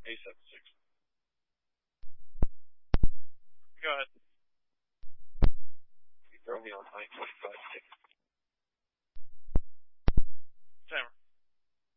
A76. Go ahead. You throw me on 925.